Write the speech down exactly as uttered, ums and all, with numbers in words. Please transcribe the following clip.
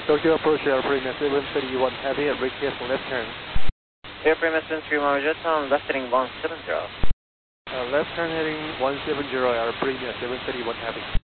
Tokyo approach airplane seven three one heavy and request left turn. Airplane seven three one Roger, turn left heading one seven zero. Uh, left turn heading one seven zero, airplane seven three one heavy.